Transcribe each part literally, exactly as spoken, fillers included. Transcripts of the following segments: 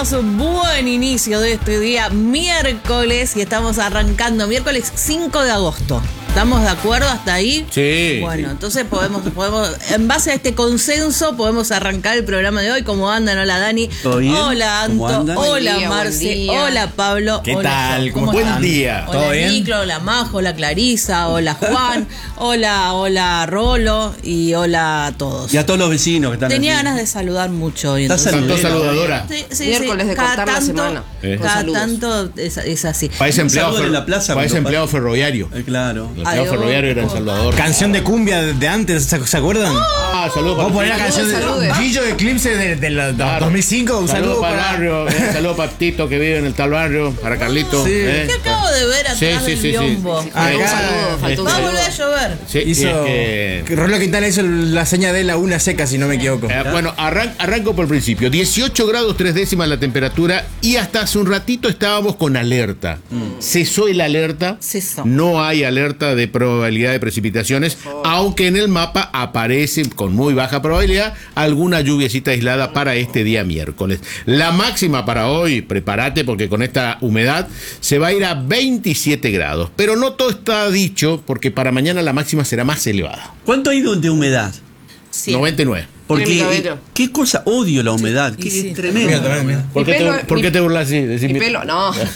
tenemos un buen inicio de este día, miércoles, y estamos arrancando miércoles cinco de agosto. ¿Estamos de acuerdo hasta ahí? Sí. Bueno, entonces podemos, podemos, en base a este consenso, podemos arrancar el programa de hoy. ¿Cómo andan? Hola, Dani. ¿Todo bien? Hola, ¿Cómo Anto. andan? Hola, Buen día, Marce. buen día. Hola, Pablo. ¿Qué Hola, tal? ¿Cómo Buen están? día. Hola, ¿Todo bien? Niclo, hola, Majo, hola, Clarisa, hola, Juan, hola, hola, Rolo y hola a todos. Y a todos los vecinos que están Tenía aquí. ganas de saludar mucho hoy. Estás entonces- Tanto saludadora. Sí, sí, Miércoles sí. de Cada cortar la tanto, semana. Eh. Cada Con saludos. tanto es, es así. País empleado, saludo en la plaza país cuando empleado pasa. ferroviario. Eh, claro. El empleado Adiós. ferroviario era en Salvador. Canción de cumbia de antes, ¿se, ¿se acuerdan? Ah, saludos Vamos a poner la Tito. canción Saludos. de Gillo Eclipse de, de los Claro. dos mil cinco. Un Saludos saludo para el para... barrio, eh, saludos para Tito que vive en el tal barrio, para Carlito. Sí. eh. ¿Qué acabo de ver atrás Sí, sí, del sí, sí. biombo? Faltó Acá, un saludo, faltó un Va a saludo. volver a llover. Sí, y Hizo... es que- que Rolo Quintana hizo la seña de la una seca, si no me equivoco. Eh, bueno, arran- arranco por el principio. dieciocho grados tres décimas la temperatura y hasta hace un ratito estábamos con alerta. Cesó el alerta. Cesó. No hay alerta de probabilidad de precipitaciones, aunque en el mapa aparece con muy baja probabilidad alguna lluviecita aislada para este día miércoles. La máxima para hoy, prepárate porque con esta humedad se va a ir a veintisiete grados. Pero no todo está dicho porque para mañana la máxima será más elevada. ¿Cuánto hay de humedad? Sí. noventa y nueve. Porque, Mira mi cabello. qué cosa, odio la humedad, Sí, qué sí. tremendo. Mira, también, mira. ¿Por, Mi qué pelo- te, ¿por mi- qué te burlas así? Decí, Mi mi- pelo, no. ¿Cuánto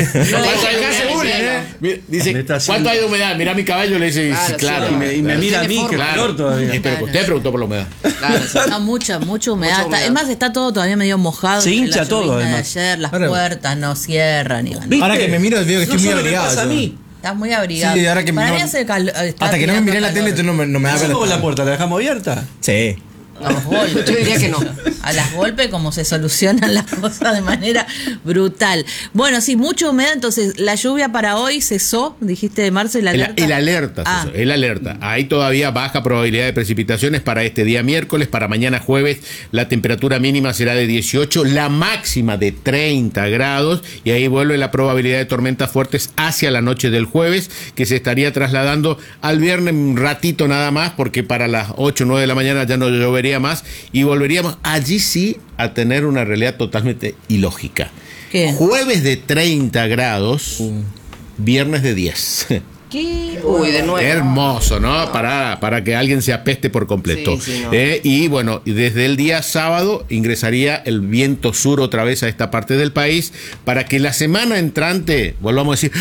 hay de Acá se burlan, humedad? ¿eh? Mi- Dice, Me está haciendo- ¿cuánto hay de humedad? Mirá mi cabello, le dice, Claro, sí, claro. sí, Y me, y me mira a mí, que es Claro. peor todavía. Sí, pero usted preguntó por la humedad. Claro, sí. No, mucha, mucha humedad. Mucha Está- humedad. es más, está todo todavía medio mojado. Se La hincha todo, llovizna de además. ayer, las Ahora- puertas no cierran. Y bueno. ¿Viste? Ahora que me miro, veo que No estoy muy solo me abrigado, pasa a yo. mí. Estás muy abrigado. Sí, ahora que Para no- mí hace calor. Hasta que no me miré en la tele, tú no me, no me da ¿Cómo pena. la puerta? ¿La dejamos abierta? Sí. A los golpes. Yo diría que no. A las golpes, como se solucionan las cosas de manera brutal. Bueno, sí, mucha humedad. Entonces, la lluvia para hoy cesó, dijiste de marzo, y la El, alerta. el alerta, Ah. César, el alerta. Hay todavía baja probabilidad de precipitaciones para este día miércoles, para mañana jueves la temperatura mínima será de dieciocho, la máxima de treinta grados y ahí vuelve la probabilidad de tormentas fuertes hacia la noche del jueves, que se estaría trasladando al viernes un ratito nada más, porque para las ocho o nueve de la mañana ya no llovería más y volveríamos allí sí a tener una realidad totalmente ilógica. ¿Qué? Jueves de treinta grados, viernes de diez. ¿Qué? Uy, de nuevo. Hermoso, ¿no? Para, para que alguien se apeste por completo. Sí, sí, no. Eh, y bueno, desde el día sábado ingresaría el viento sur otra vez a esta parte del país para que la semana entrante volvamos a decir,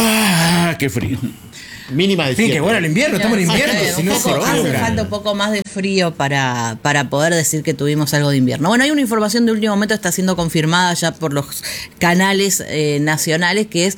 ¡ah, qué frío! Mínima de En fin, siete. que bueno el invierno, estamos en invierno. Eh, Si un no poco- se hace ahogan. falta un poco más de frío para, para poder decir que tuvimos algo de invierno. Bueno, hay una información de último momento, está siendo confirmada ya por los canales eh, nacionales, que es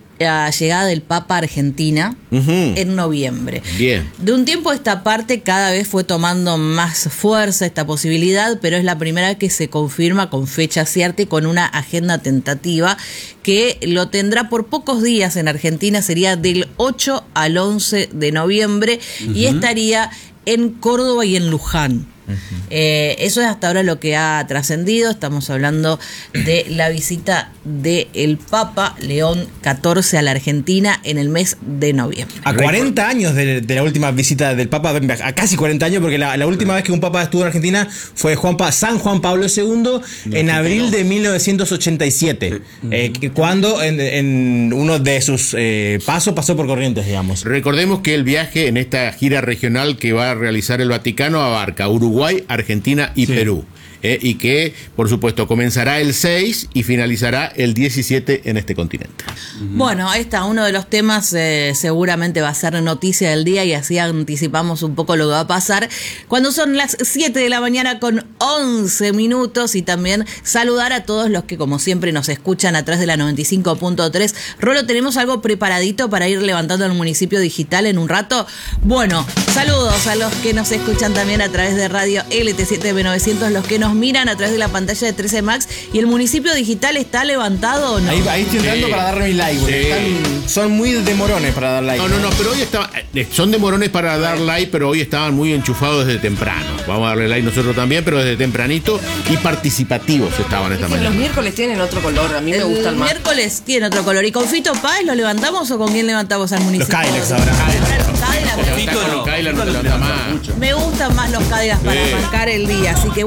la llegada del Papa a Argentina Ujú. en noviembre. Bien. De un tiempo a esta parte cada vez fue tomando más fuerza esta posibilidad, pero es la primera vez que se confirma con fecha cierta y con una agenda tentativa que lo tendrá por pocos días en Argentina, sería del ocho al once de noviembre y estaría en Córdoba y en Luján. Eh, eso es hasta ahora lo que ha trascendido. Estamos hablando de la visita del Papa León catorce a la Argentina en el mes de noviembre. A cuarenta años de, de la última visita del Papa, a casi cuarenta años, porque la, la última vez que un Papa estuvo en Argentina fue Juan Pa- San Juan Pablo segundo en abril de mil novecientos ochenta y siete, eh, que- cuando en, en uno de sus eh, pasos pasó por Corrientes, digamos. Recordemos que el viaje en esta gira regional que va a realizar el Vaticano abarca Uruguay, Argentina y Sí. Perú. Eh, y que, por supuesto, comenzará el seis y finalizará el diecisiete en este continente. Bueno, ahí está, uno de los temas eh, seguramente va a ser noticia del día y así anticipamos un poco lo que va a pasar cuando son las siete de la mañana con once minutos y también saludar a todos los que como siempre nos escuchan a través de la noventa y cinco punto tres. Rolo, ¿tenemos algo preparadito para ir levantando el municipio digital en un rato? Bueno, saludos a los que nos escuchan también a través de radio L T siete B novecientos, los que nos miran a través de la pantalla de trece Max y el municipio digital está levantado o no. Ahí, ahí estoy entrando Sí. para darle mi like, porque Sí. están- son muy de morones para dar like. No, no, no, pero hoy estaba, eh, son de morones para dar like, pero hoy estaban muy enchufados desde temprano. Vamos a darle like nosotros también, pero desde tempranito y participativos estaban esta Es que los mañana. miércoles tienen otro color, a mí me gustan El más. miércoles tiene otro color. ¿Y con Fito Páez lo levantamos o con quién levantamos al municipio? Los Cadillacs ahora. Los Cadillacs, me Está gustan. con Kaila, no te levanta más. Me gustan más los Cadillacs para Sí. arrancar el día. Así que bueno, vayan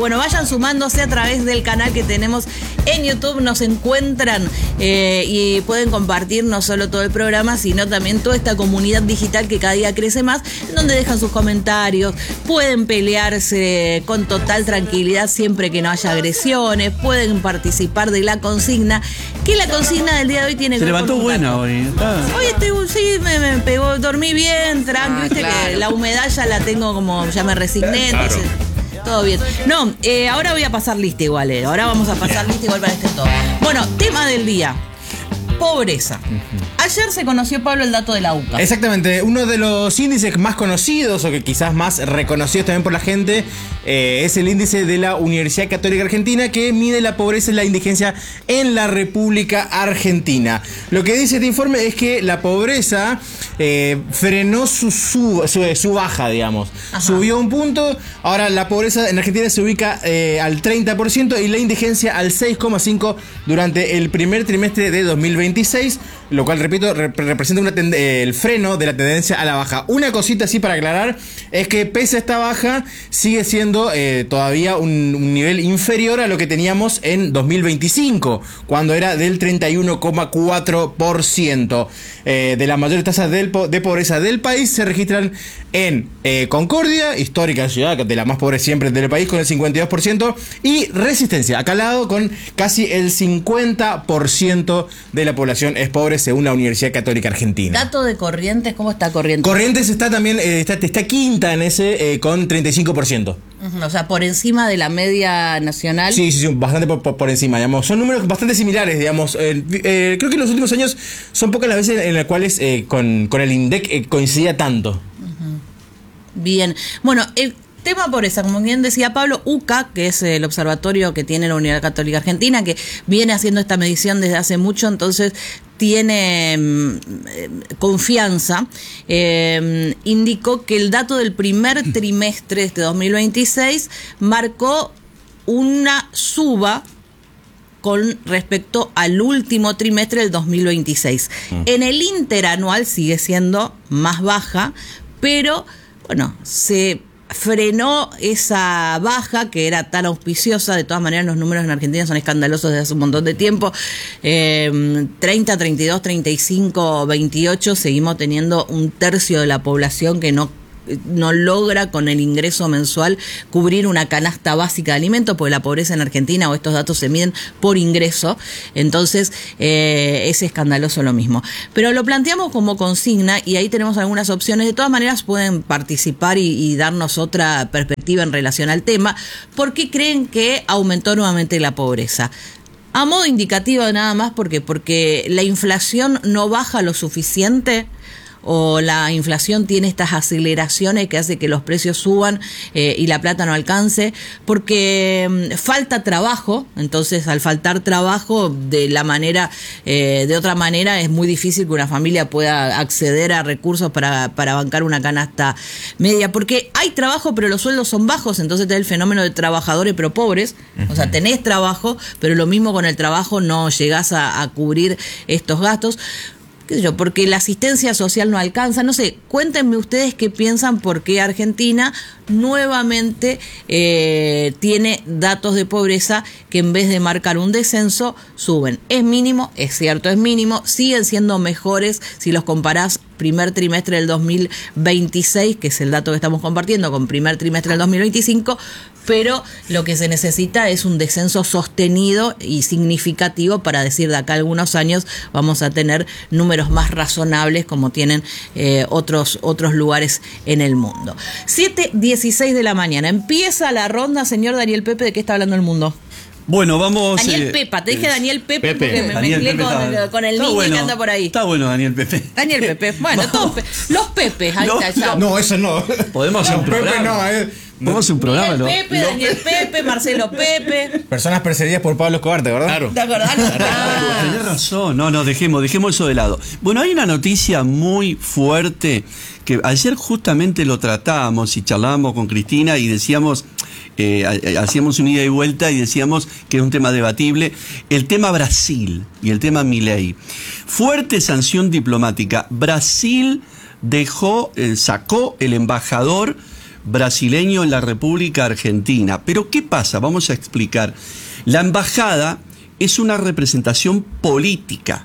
sumándose a través del canal que tenemos en YouTube. Nos encuentran eh, y pueden compartir no solo todo el programa, sino también toda esta comunidad digital que cada día crece más, en donde dejan sus comentarios, pueden pelearse con total tranquilidad siempre que no haya agresiones, pueden participar de la consigna, que la consigna del día de hoy tiene Se que ver levantó con un buena gato. hoy. Ah. Hoy estoy, sí, me, me pegó, dormí bien, tranqui, Ah, viste claro. que la humedad ya la tengo como, ya me resigné, Claro. entonces todo bien. No, eh, ahora voy a pasar lista igual, eh. ahora vamos a pasar lista igual para este todo. Bueno, tema del día, pobreza. Ayer se conoció, Pablo, el dato de la U C A. Exactamente, uno de los índices más conocidos o que quizás más reconocidos también por la gente eh, es el índice de la Universidad Católica Argentina, que mide la pobreza y la indigencia en la República Argentina. Lo que dice este informe es que la pobreza eh, frenó su, su, su, su baja, digamos. Ajá. Subió un punto, ahora la pobreza en Argentina se ubica eh, al treinta por ciento y la indigencia al seis coma cinco por ciento durante el primer trimestre de dos mil veintiséis, lo cual, repito, rep- representa una tend- eh, el freno de la tendencia a la baja. Una cosita así para aclarar es que pese a esta baja sigue siendo eh, todavía un, un nivel inferior a lo que teníamos en dos mil veinticinco, cuando era del treinta y uno coma cuatro por ciento. Eh, de las mayores tasas del po- de pobreza del país se registran en eh, Concordia, histórica ciudad de la más pobre siempre del país, con el cincuenta y dos por ciento, y Resistencia, acá al lado, con casi el cincuenta por ciento de la población es pobre, según la Universidad Católica Argentina. Dato de Corrientes, ¿cómo está Corrientes? Corrientes está también, eh, está, está quinta en ese, eh, con treinta y cinco por ciento. Ujú, o sea, por encima de la media nacional. Sí, sí, sí, bastante por, por, por encima, digamos. Son números bastante similares, digamos. Eh, eh, creo que en los últimos años son pocas las veces en las cuales eh, con, con el INDEC eh, coincidía tanto. Bien. Bueno, el tema pobreza, como bien decía Pablo, U C A, que es el observatorio que tiene la Universidad Católica Argentina, que viene haciendo esta medición desde hace mucho, entonces tiene eh, confianza, eh, indicó que el dato del primer trimestre de este dos mil veintiséis marcó una suba con respecto al último trimestre del dos mil veintiséis. Mm. En el interanual sigue siendo más baja, pero bueno, se frenó esa baja que era tan auspiciosa. De todas maneras, los números en Argentina son escandalosos desde hace un montón de tiempo. Eh, treinta, treinta y dos, treinta y cinco, veintiocho, seguimos teniendo un tercio de la población que no no logra con el ingreso mensual cubrir una canasta básica de alimentos, porque la pobreza en Argentina, o estos datos se miden por ingreso, entonces eh, es escandaloso lo mismo. Pero lo planteamos como consigna y ahí tenemos algunas opciones. De todas maneras pueden participar y, y darnos otra perspectiva en relación al tema. ¿Por qué creen que aumentó nuevamente la pobreza? A modo indicativo nada más, porque porque la inflación no baja lo suficiente, o la inflación tiene estas aceleraciones que hace que los precios suban eh, y la plata no alcance, porque mm, falta trabajo. Entonces, al faltar trabajo, de la manera eh, de otra manera es muy difícil que una familia pueda acceder a recursos para, para bancar una canasta media, porque hay trabajo pero los sueldos son bajos. Entonces tenés el fenómeno de trabajadores pero pobres. Uh-huh. O sea, tenés trabajo, pero lo mismo con el trabajo no llegás a, a cubrir estos gastos. ¿Qué sé yo? Porque la asistencia social no alcanza. No sé, cuéntenme ustedes qué piensan, por qué Argentina nuevamente eh, tiene datos de pobreza que en vez de marcar un descenso, suben. Es mínimo, es cierto, es mínimo, siguen siendo mejores si los comparás primer trimestre del dos mil veintiséis, que es el dato que estamos compartiendo, con primer trimestre del dos mil veinticinco, pero lo que se necesita es un descenso sostenido y significativo para decir de acá a algunos años vamos a tener números más razonables como tienen eh, otros, otros lugares en el mundo. siete dieciséis de la mañana. Empieza la ronda, señor Daniel Pepe. ¿De qué está hablando el mundo? Bueno, vamos... Daniel eh, Pepa, te dije eh, Daniel Pepe, Pepe. porque me Daniel mezclé Pepe con, está- con el está niño bueno, que anda por ahí. Está bueno, Daniel Pepe. Daniel Pepe, bueno, todos pe- los Pepes, ahí No, está, ya. No, eso no. Podemos hacer un Pepe programa. no, eh. Podemos hacer un programa, Miguel ¿no? Pepe, Daniel Pepe, Marcelo Pepe. Personas perseguidas por Pablo Escobar, ¿verdad? Claro. ¿Te acordás? Ah. Tenés razón, no, no, dejemos, dejemos eso de lado. Bueno, hay una noticia muy fuerte que ayer justamente lo tratábamos y charlábamos con Cristina y decíamos, eh, hacíamos una ida y vuelta y decíamos que es un tema debatible. El tema Brasil y el tema Milei. Fuerte sanción diplomática. Brasil dejó, eh, sacó el embajador brasileño en la República Argentina. Pero ¿qué pasa? Vamos a explicar. La embajada es una representación política.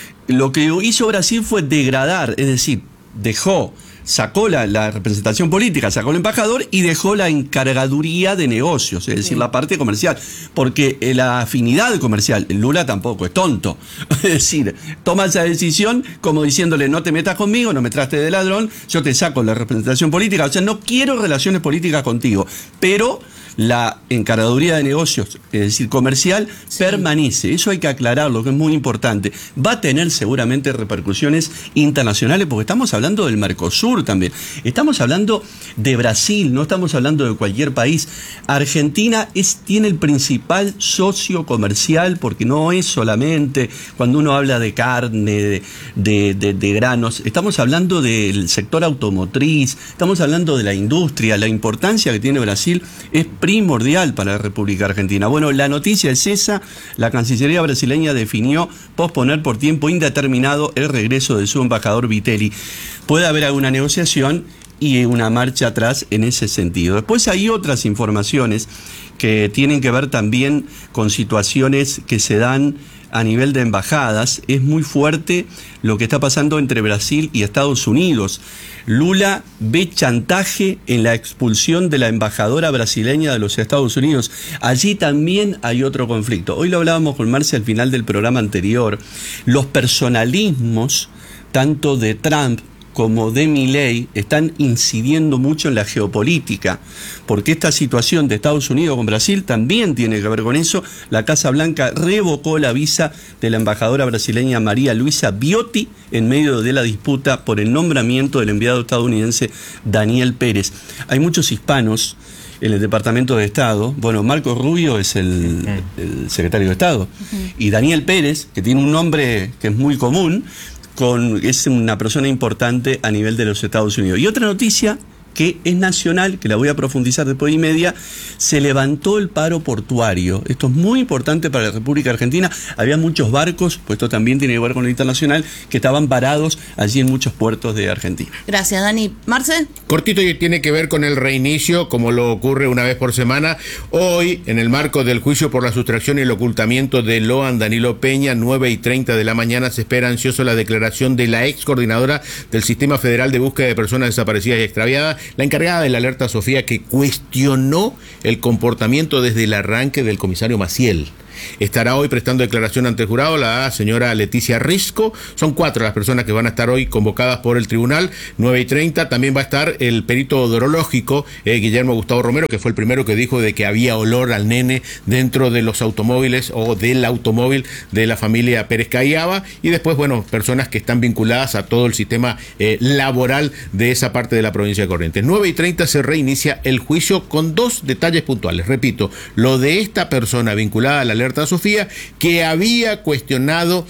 Lo que hizo Brasil fue degradar, es decir, dejó, sacó la, la representación política, sacó el embajador y dejó la encargaduría de negocios, es decir, la parte comercial, porque la afinidad comercial, Lula tampoco es tonto, es decir, toma esa decisión como diciéndole no te metas conmigo, no me trates de ladrón, yo te saco la representación política, o sea, no quiero relaciones políticas contigo, pero la encargaduría de negocios, es decir, comercial, sí, permanece. Eso hay que aclararlo, que es muy importante. Va a tener seguramente repercusiones internacionales, porque estamos hablando del Mercosur también. Estamos hablando de Brasil, no estamos hablando de cualquier país. Argentina es, tiene el principal socio comercial, porque no es solamente cuando uno habla de carne, de, de, de, de granos. Estamos hablando del sector automotriz, estamos hablando de la industria. La importancia que tiene Brasil es primordial para la República Argentina. Bueno, la noticia es esa. La Cancillería brasileña definió posponer por tiempo indeterminado el regreso de su embajador Vitelli. Puede haber alguna negociación y una marcha atrás en ese sentido. Después hay otras informaciones que tienen que ver también con situaciones que se dan a nivel de embajadas. Es muy fuerte lo que está pasando entre Brasil y Estados Unidos. Lula ve chantaje en la expulsión de la embajadora brasileña de los Estados Unidos. Allí también hay otro conflicto. Hoy lo hablábamos con Marce al final del programa anterior. Los personalismos, tanto de Trump como de Milei, están incidiendo mucho en la geopolítica, porque esta situación de Estados Unidos con Brasil también tiene que ver con eso. La Casa Blanca revocó la visa de la embajadora brasileña María Luisa Biotti en medio de la disputa por el nombramiento del enviado estadounidense Daniel Pérez. Hay muchos hispanos en el Departamento de Estado. Bueno, Marco Rubio es el, el secretario de Estado, uh-huh. y Daniel Pérez, que tiene un nombre que es muy común, Con, es una persona importante a nivel de los Estados Unidos. Y otra noticia que es nacional, que la voy a profundizar después y media, se levantó el paro portuario. Esto es muy importante para la República Argentina. Había muchos barcos, pues esto también tiene que ver con lo internacional, que estaban varados allí en muchos puertos de Argentina. Gracias, Dani. Marce. Cortito, y tiene que ver con el reinicio, como lo ocurre una vez por semana. Hoy, en el marco del juicio por la sustracción y el ocultamiento de Loan Danilo Peña, nueve y treinta de la mañana, se espera ansioso la declaración de la ex coordinadora del Sistema Federal de Búsqueda de Personas Desaparecidas y Extraviadas, la encargada de la alerta Sofía, que cuestionó el comportamiento desde el arranque del comisario Maciel. Estará hoy prestando declaración ante el jurado la señora Leticia Risco. Son cuatro las personas que van a estar hoy convocadas por el tribunal. nueve y treinta también va a estar el perito odorológico, eh, Guillermo Gustavo Romero, que fue el primero que dijo de que había olor al nene dentro de los automóviles o del automóvil de la familia Pérez Cayaba. Y después, bueno, personas que están vinculadas a todo el sistema eh, laboral de esa parte de la provincia de Corrientes. nueve y treinta se reinicia el juicio con dos detalles puntuales. Repito, lo de esta persona vinculada a la alerta Sofía, que había cuestionado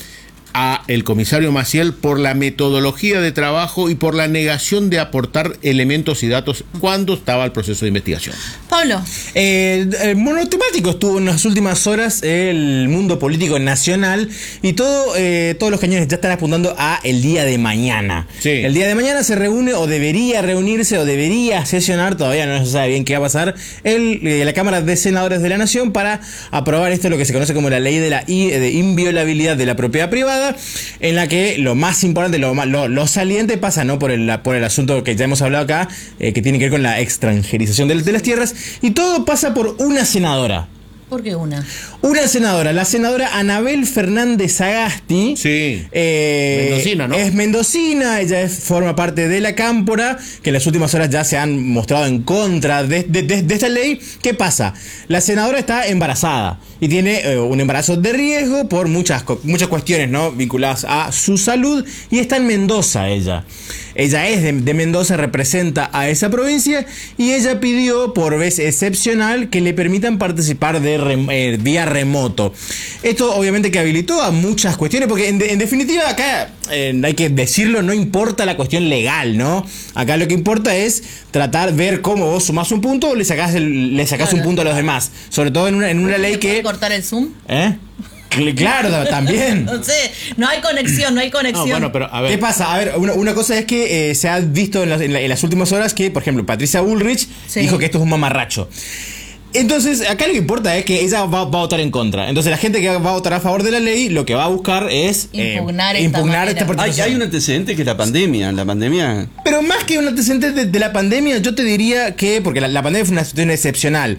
a el comisario Maciel por la metodología de trabajo y por la negación de aportar elementos y datos cuando estaba el proceso de investigación. Pablo. Eh, el monotemático estuvo en las últimas horas el mundo político nacional y todo, eh, todos los cañones ya están apuntando a el día de mañana. Sí. El día de mañana se reúne o debería reunirse o debería sesionar, todavía no se sabe bien qué va a pasar, el, eh, la Cámara de Senadores de la Nación para aprobar esto, lo que se conoce como la ley de la i, de inviolabilidad de la propiedad privada, en la que lo más importante, lo, lo, lo saliente pasa no por el, por el asunto que ya hemos hablado acá, eh, que tiene que ver con la extranjerización de, de las tierras, y todo pasa por una senadora. ¿Por qué una? Una senadora, la senadora Anabel Fernández Sagasti. Sí. Eh, mendocina, ¿no? Es mendocina, ella es, forma parte de la Cámpora, que en las últimas horas ya se han mostrado en contra de, de, de, de esta ley. ¿Qué pasa? La senadora está embarazada y tiene eh, un embarazo de riesgo por muchas, muchas cuestiones, ¿no?, vinculadas a su salud, y está en Mendoza ella. Ella es de, de Mendoza, representa a esa provincia, y ella pidió por vez excepcional que le permitan participar de rem, eh, vía remoto. Esto obviamente que habilitó a muchas cuestiones, porque en, de, en definitiva acá eh, hay que decirlo, no importa la cuestión legal, ¿no? Acá lo que importa es tratar, ver cómo vos sumás un punto o le sacás, el, le sacás claro. un punto a los demás, sobre todo en una, en una ley que... ¿Puede cortar el Zoom? ¿Eh? Claro, también. No sé, no hay conexión, no hay conexión. No, bueno, pero a ver. ¿Qué pasa? A ver, una, una cosa es que eh, se ha visto en, los- en la- en las últimas horas que, por ejemplo, Patricia Bullrich Sí. dijo que esto es un mamarracho. Entonces, acá lo que importa es que ella va, va a votar en contra. Entonces, la gente que va a votar a favor de la ley, lo que va a buscar es eh, Impugnar esta impugnar manera. esta Hay, participación. hay un antecedente que es la pandemia. La pandemia. Pero más que un antecedente de, de la pandemia, yo te diría que, porque la, la pandemia fue una situación excepcional.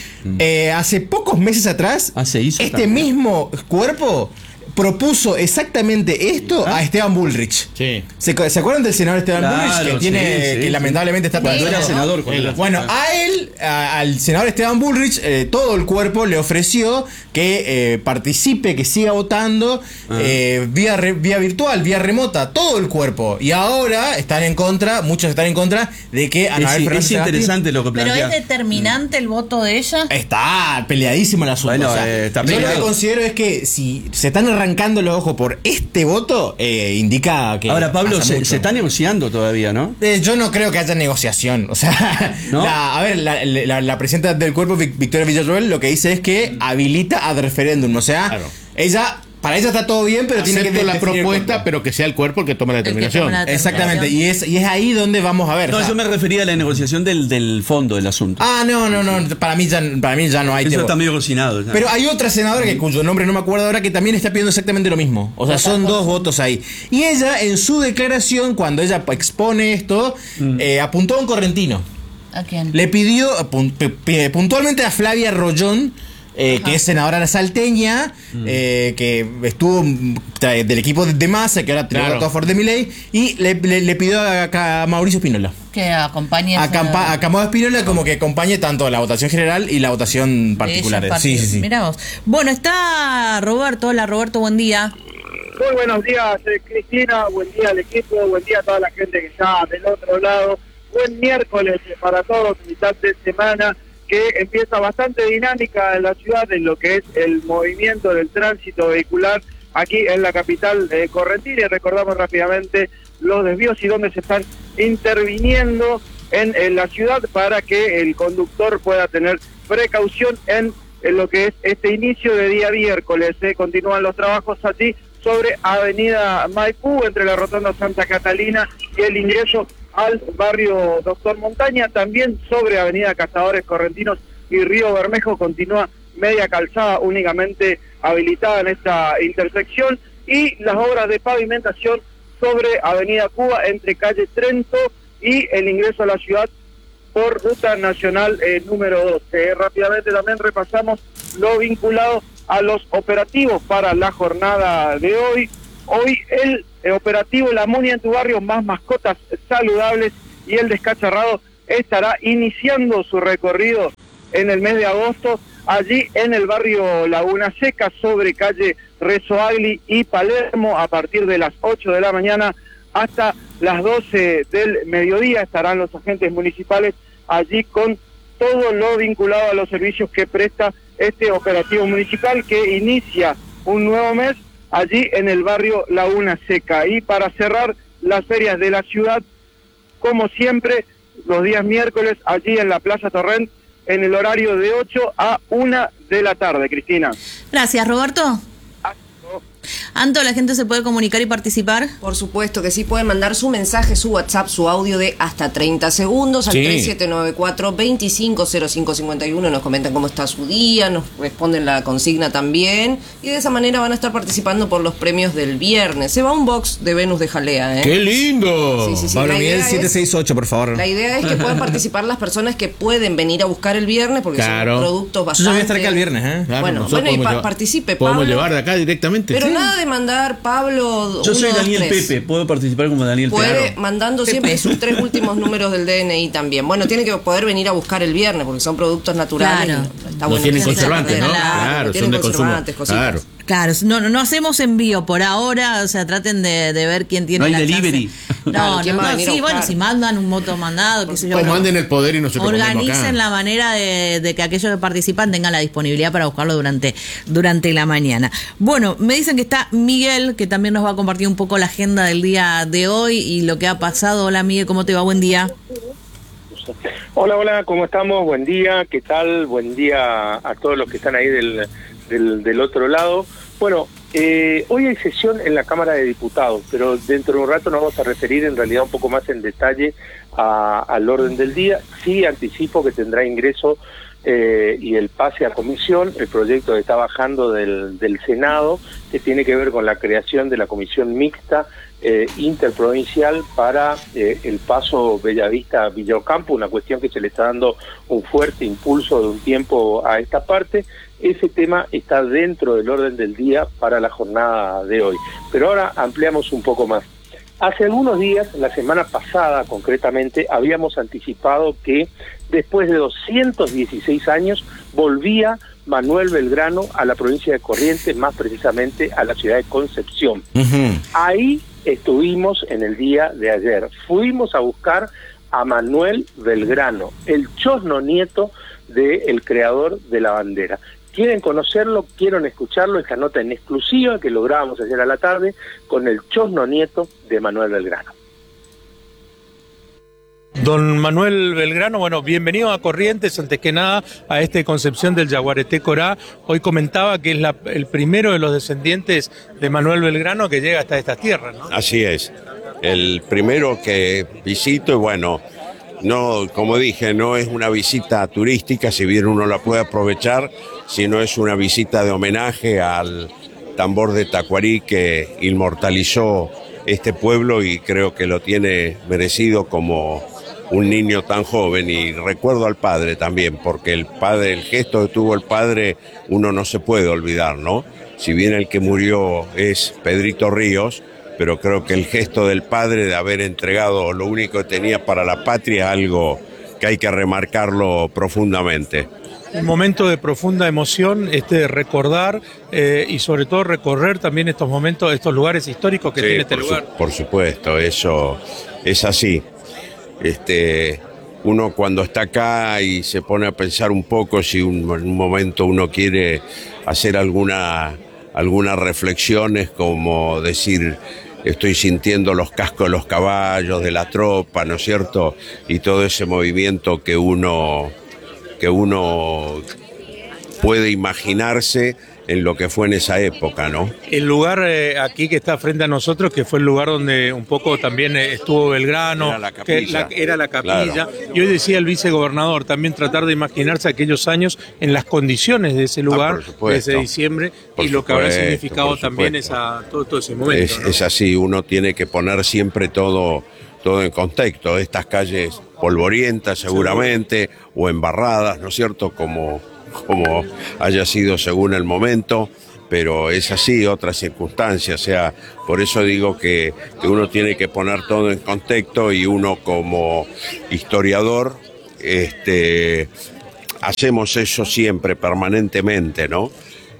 Eh, hace pocos meses atrás, Ah, se hizo este también. mismo cuerpo propuso exactamente esto a Esteban Bullrich. Sí. ¿Se, ¿Se acuerdan del senador Esteban Claro, Bullrich? Que sí, tiene, sí, que sí. lamentablemente está Cuando todavía- era senador. cuando era- Bueno, a él, a- al senador Esteban Bullrich, eh, todo el cuerpo le ofreció que eh, participe, que siga votando eh, vía, re- vía virtual, vía remota, todo el cuerpo. Y ahora están en contra, muchos están en contra de que Es, Anabel Fernández es Sagasti- interesante lo que Pero plantea. es determinante el voto de ella. Está peleadísimo el asunto. Bueno, o sea, eh, está yo lo que peleado. considero es que si se están arrancando los ojos por este voto, eh, indica que. Ahora, Pablo, pasa se, mucho. se está negociando todavía, ¿no? Eh, yo no creo que haya negociación. O sea, ¿No? la- a ver, la, la- la presidenta del cuerpo, Vic- Victoria Villarroel, lo que dice es que habilita ad referéndum. O sea, Claro. ella, para ella está todo bien, pero tiene que Acepto la definir el propuesta, cuerpo. pero que sea el cuerpo el que tome la El que determinación. tome la- Exactamente, y es, y es ahí donde vamos a ver. No, o sea, yo me refería a la negociación del, del fondo del asunto. Ah, no, no, no, para mí ya, para mí ya no hay Eso tiempo. está medio cocinado. ya. Pero hay otra senadora que, cuyo nombre no me acuerdo ahora, que también está pidiendo exactamente lo mismo. O sea, son dos votos ahí. Y ella, en su declaración, cuando ella expone esto, eh, apuntó a un correntino. ¿A quién? Le pidió pun- pu- pu- puntualmente a Flavia Rollón, eh, que es senadora salteña, eh, que estuvo mm, tra- del equipo de Massa, que ahora Claro. votó a favor de Milei, y le, le- le pidió a, a Mauricio Espinola. Que acompañe A, esa- Campa- a Camado Espinola como que acompañe tanto la votación general y la votación de particular. ella Sí, sí, sí. Mirá vos. Bueno, está Roberto. Hola, Roberto, buen día. Muy buenos días, eh, Cristina, buen día al equipo, buen día a toda la gente que está del otro lado. Buen miércoles eh, para todos, mitad de semana, que empieza bastante dinámica en la ciudad en lo que es el movimiento del tránsito vehicular aquí en la capital eh, correntina. Y recordamos rápidamente los desvíos y dónde se están interviniendo en, en la ciudad para que el conductor pueda tener precaución en, en lo que es este inicio de día miércoles. eh. Continúan los trabajos allí sobre Avenida Maipú, entre la Rotonda Santa Catalina y el ingreso al barrio Doctor Montaña. También sobre Avenida Cazadores Correntinos y Río Bermejo continúa media calzada únicamente habilitada en esta intersección, y las obras de pavimentación sobre Avenida Cuba entre calle Trento y el ingreso a la ciudad por ruta nacional eh, número doce. Rápidamente también repasamos lo vinculado a los operativos para la jornada de hoy. Hoy el eh, operativo La Monia en tu barrio, más mascotas saludables, y el descacharrado estará iniciando su recorrido en el mes de agosto, allí en el barrio Laguna Seca, sobre calle Rezoagli y Palermo, a partir de las ocho de la mañana hasta las doce del mediodía. Estarán los agentes municipales allí con todo lo vinculado a los servicios que presta este operativo municipal, que inicia un nuevo mes allí en el barrio Laguna Seca. Y para cerrar las ferias de la ciudad, como siempre, los días miércoles allí en la Plaza Torrent, en el horario de ocho a una de la tarde, Cristina. Gracias, Roberto. Anto, ¿la gente se puede comunicar y participar? Por supuesto que sí, pueden mandar su mensaje, su WhatsApp, su audio de hasta treinta segundos al Sí. tres siete nueve cuatro, dos cinco cero cinco cinco uno. Nos comentan cómo está su día, nos responden la consigna también, y de esa manera van a estar participando por los premios del viernes. Se va un box de Venus de Jalea, ¿eh? ¡Qué lindo! Sí, sí, sí. Pablo la Miguel idea es- siete seis ocho, por favor. La idea es que puedan participar las personas que pueden venir a buscar el viernes, porque Claro. son productos Yo bastante... ya voy a estar acá el viernes, ¿eh? Claro, Bueno, nosotros bueno, y podemos pa- llevar- participe, Podemos Pablo. llevar de acá directamente. Pero Sí. nada de mandar, Pablo, Yo soy uno, dos, Daniel tres. Pepe, puedo participar como Daniel Puede, Pepe. mandando siempre sus tres últimos números del D N I también. Bueno, tiene que poder venir a buscar el viernes, porque son productos naturales. Claro. y está No bueno tienen que se conservantes, perder. ¿no? Claro, Claro, no son tienen de consumo. conservantes, cositas. Claro. Claro, no, no hacemos envío por ahora, o sea, traten de, de ver quién tiene No hay la delivery. chance. Claro, No, ¿quién no, va a no, venir a sí, bueno, buscar? si mandan un voto mandado, qué sé yo. O pero manden el poder y nosotros comemos organicen acá. la manera de, de que aquellos que participan tengan la disponibilidad para buscarlo durante, durante la mañana. Bueno, me dicen que está Miguel, que también nos va a compartir un poco la agenda del día de hoy y lo que ha pasado. Hola, Miguel, ¿cómo te va? Buen día. Hola, hola, ¿cómo estamos? Buen día, ¿qué tal? Buen día a todos los que están ahí del, del, del otro lado. Bueno, eh, hoy hay sesión en la Cámara de Diputados, pero dentro de un rato nos vamos a referir en realidad un poco más en detalle a, al orden del día. Sí anticipo que tendrá ingreso eh, y el pase a comisión, el proyecto que está bajando del, del Senado, que tiene que ver con la creación de la comisión mixta eh, interprovincial para eh, el paso Bellavista-Villa Ocampo, una cuestión que se le está dando un fuerte impulso de un tiempo a esta parte. Ese tema está dentro del orden del día para la jornada de hoy. Pero ahora ampliamos un poco más. Hace algunos días, la semana pasada concretamente, habíamos anticipado que después de doscientos dieciséis años volvía Manuel Belgrano a la provincia de Corrientes, más precisamente a la ciudad de Concepción. Uh-huh. Ahí estuvimos en el día de ayer. Fuimos a buscar a Manuel Belgrano, el chosno nieto del creador de la bandera. ¿Quieren conocerlo? ¿Quieren escucharlo? Esta nota en exclusiva que lográbamos ayer a la tarde con el chosno nieto de Manuel Belgrano. Don Manuel Belgrano, bueno, bienvenido a Corrientes, antes que nada, a esta Concepción del Yaguareté Corá. Hoy comentaba que es la, el primero de los descendientes de Manuel Belgrano que llega hasta esta tierra, ¿no? Así es, el primero que visito y bueno, no, como dije, no es una visita turística, si bien uno la puede aprovechar, sino es una visita de homenaje al tambor de Tacuarí que inmortalizó este pueblo y creo que lo tiene merecido como un niño tan joven. Y recuerdo al padre también, porque el padre, el gesto que tuvo el padre, uno no se puede olvidar, ¿no? Si bien el que murió es Pedrito Ríos, pero creo que el gesto del padre de haber entregado lo único que tenía para la patria, algo que hay que remarcarlo profundamente. Un momento de profunda emoción, este recordar eh, y sobre todo recorrer también estos momentos, estos lugares históricos que sí, tiene este por lugar. Su, por supuesto, eso es así. Este, uno cuando está acá y se pone a pensar un poco si un, en un momento uno quiere hacer alguna, algunas reflexiones como decir... Estoy sintiendo los cascos de los caballos, de la tropa, ¿no es cierto? Y todo ese movimiento que uno, que uno puede imaginarse en lo que fue en esa época, ¿no? El lugar eh, aquí que está frente a nosotros, que fue el lugar donde un poco también estuvo Belgrano, era la capilla, que la, era la capilla. Claro. Y hoy decía el vicegobernador, también tratar de imaginarse aquellos años en las condiciones de ese lugar, ah, de ese diciembre, por y lo que habrá significado supuesto. también esa, todo, todo ese momento. Es, ¿no? es así, uno tiene que poner siempre todo, todo en contexto. Estas calles polvorientas seguramente, sí, o embarradas, ¿no es cierto?, como... como haya sido según el momento, pero es así, otras circunstancias, o sea, por eso digo que, que uno tiene que poner todo en contexto y uno como historiador, este, hacemos eso siempre, permanentemente, ¿no?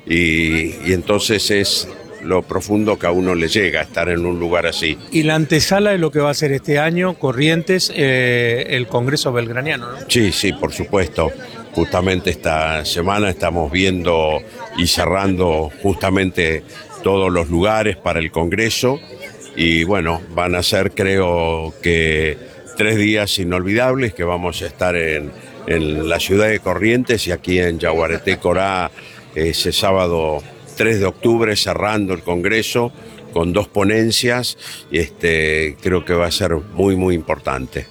Y, y entonces es lo profundo que a uno le llega estar en un lugar así. Y la antesala de lo que va a ser este año, Corrientes, eh, el Congreso Belgraniano, ¿no? Sí, sí, por supuesto. Justamente esta semana estamos viendo y cerrando justamente todos los lugares para el Congreso y bueno, van a ser creo que tres días inolvidables que vamos a estar en, en la ciudad de Corrientes y aquí en Yaguareté Corá ese sábado tres de octubre cerrando el Congreso con dos ponencias y este, creo que va a ser muy muy importante.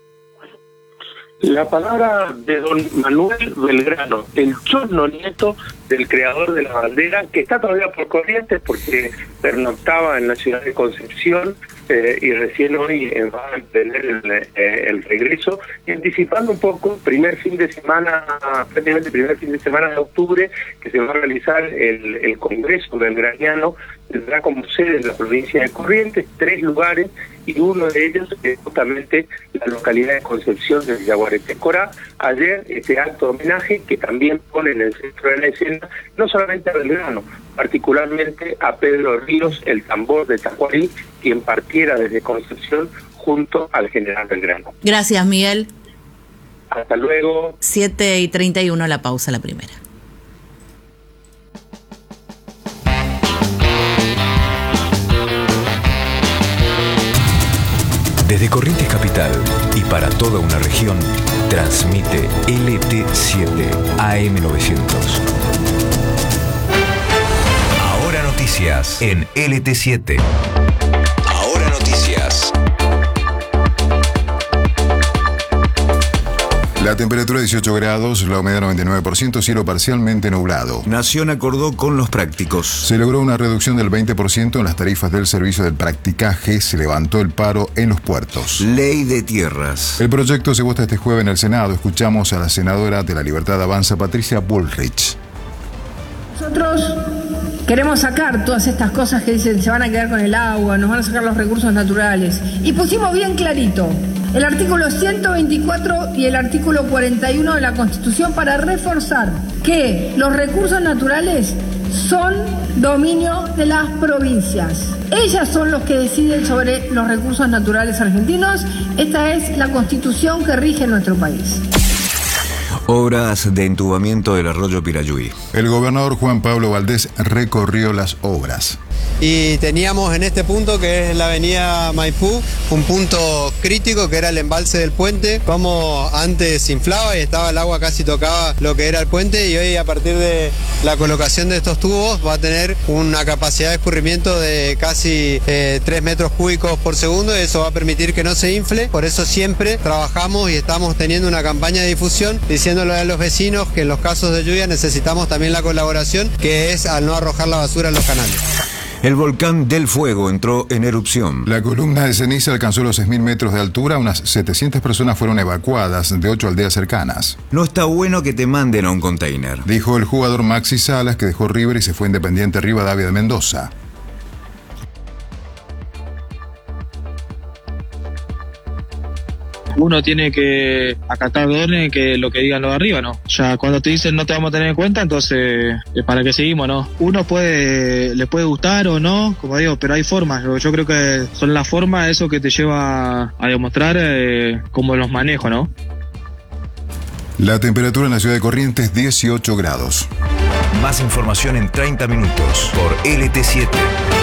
La palabra de don Manuel Belgrano, el chosno nieto del creador de la bandera, que está todavía por Corrientes porque pernoctaba en la ciudad de Concepción eh, y recién hoy eh, va a tener el, eh, el regreso, y anticipando un poco, primer fin de semana, prácticamente primer fin de semana de octubre, que se va a realizar el, el Congreso Belgraniano, tendrá como sede en la provincia de Corrientes, tres lugares, y uno de ellos es justamente la localidad de Concepción del Yaguareté Corá. Ayer este acto de homenaje que también pone en el centro de la escena no solamente a Belgrano, particularmente a Pedro Ríos, el tambor de Tacuarí, quien partiera desde Concepción junto al general Belgrano. Gracias, Miguel. Hasta luego. siete y treinta y uno la pausa, la primera. Desde Corrientes Capital y para toda una región, transmite L T siete A M novecientos. Ahora noticias en L T siete. Ahora noticias. La temperatura dieciocho grados, la humedad noventa y nueve por ciento, cielo parcialmente nublado. Nación acordó con los prácticos. Se logró una reducción del veinte por ciento en las tarifas del servicio del practicaje, se levantó el paro en los puertos. Ley de tierras. El proyecto se vota este jueves en el Senado. Escuchamos a la senadora de La Libertad Avanza, Patricia Bullrich. Nosotros queremos sacar todas estas cosas que dicen se van a quedar con el agua, nos van a sacar los recursos naturales. Y pusimos bien clarito el artículo ciento veinticuatro y el artículo cuarenta y uno de la Constitución para reforzar que los recursos naturales son dominio de las provincias. Ellas son los que deciden sobre los recursos naturales argentinos. Esta es la Constitución que rige nuestro país. Obras de entubamiento del arroyo Pirayuí. El gobernador Juan Pablo Valdés recorrió las obras. Y teníamos en este punto, que es la avenida Maipú, un punto crítico que era el embalse del puente, como antes se inflaba y estaba el agua, casi tocaba lo que era el puente, y hoy a partir de la colocación de estos tubos va a tener una capacidad de escurrimiento de casi eh, tres metros cúbicos por segundo, y eso va a permitir que no se infle. Por eso siempre trabajamos y estamos teniendo una campaña de difusión diciéndole a los vecinos que en los casos de lluvia necesitamos también la colaboración, que es al no arrojar la basura en los canales. El volcán del Fuego entró en erupción. La columna de ceniza alcanzó los seis mil metros de altura. Unas setecientas personas fueron evacuadas de ocho aldeas cercanas. No está bueno que te manden a un container, dijo el jugador Maxi Salas, que dejó River y se fue Independiente Rivadavia de Mendoza. Uno tiene que acatar órdenes, que lo que digan los de arriba, ¿no? Ya cuando te dicen no te vamos a tener en cuenta, entonces ¿para qué seguimos, no? Uno puede, le puede gustar o no, como digo, pero hay formas. Yo creo que son las formas eso que te lleva a demostrar eh, cómo los manejo, ¿no? La temperatura en la ciudad de Corrientes, dieciocho grados. Más información en treinta minutos por L T siete.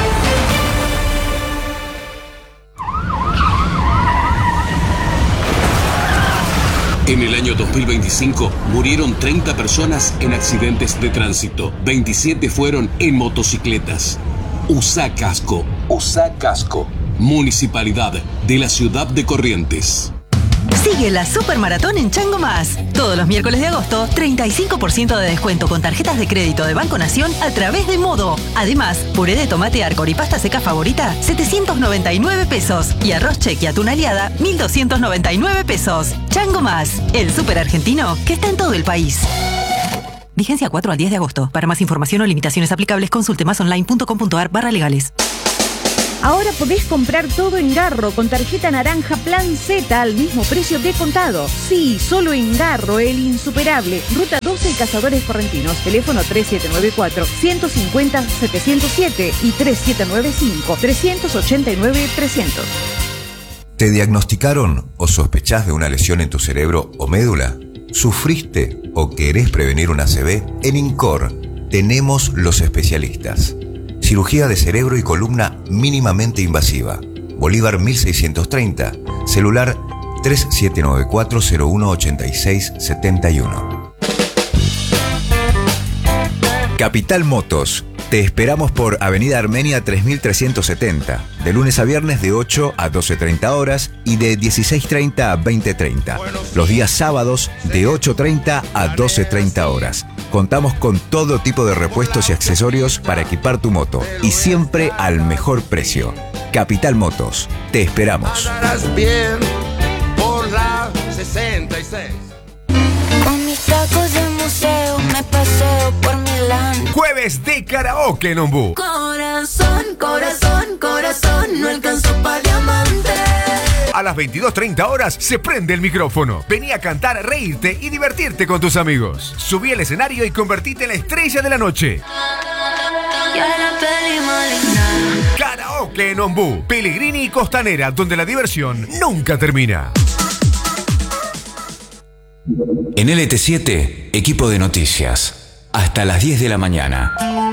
En el año dos mil veinticinco murieron treinta personas en accidentes de tránsito. veintisiete fueron en motocicletas. Usa casco. Usa casco. Municipalidad de la ciudad de Corrientes. Sigue la Supermaratón en Chango Más. Todos los miércoles de agosto, treinta y cinco por ciento de descuento con tarjetas de crédito de Banco Nación a través de Modo. Además, puré de tomate Arcor y pasta seca favorita, setecientos noventa y nueve pesos. Y arroz cheque atún aliada, mil doscientos noventa y nueve pesos. Chango Más, el súper argentino que está en todo el país. Vigencia cuatro al diez de agosto. Para más información o limitaciones aplicables, consulte másonline.com.ar barra legales. Ahora podés comprar todo en Garro con tarjeta naranja Plan Z al mismo precio de contado. Sí, solo en Garro, el insuperable. Ruta doce y Cazadores Correntinos. Teléfono tres siete nueve cuatro, uno cinco cero, siete cero siete y tres siete nueve cinco, tres ocho nueve, trescientos. ¿Te diagnosticaron o sospechás de una lesión en tu cerebro o médula? ¿Sufriste o querés prevenir una A C V? En INCOR tenemos los especialistas. Cirugía de cerebro y columna mínimamente invasiva. Bolívar mil seiscientos treinta. Celular tres siete nueve cuatro, cero uno ocho seis siete uno. Capital Motos. Te esperamos por Avenida Armenia tres mil trescientos setenta. De lunes a viernes de ocho a doce treinta horas y de dieciséis treinta a veinte treinta. Los días sábados de ocho treinta a doce treinta horas. Contamos con todo tipo de repuestos y accesorios para equipar tu moto y siempre al mejor precio. Capital Motos, te esperamos. Bien por la sesenta y seis. Con mis tacos de museo me paseo por Milán. Jueves de karaoke en Ombú. Corazón, corazón, corazón, no alcanzó para diamante. A las veintidós treinta horas se prende el micrófono. Vení a cantar, reírte y divertirte con tus amigos. Subí al escenario y convertite en la estrella de la noche. Karaoke en Ombú, Pellegrini y Costanera, donde la diversión nunca termina. En L T siete, equipo de noticias. Hasta las diez de la mañana.